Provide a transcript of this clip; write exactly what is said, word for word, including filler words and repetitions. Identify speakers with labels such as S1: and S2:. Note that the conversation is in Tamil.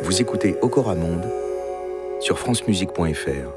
S1: Vous écoutez Okora Monde sur francemusique point f r.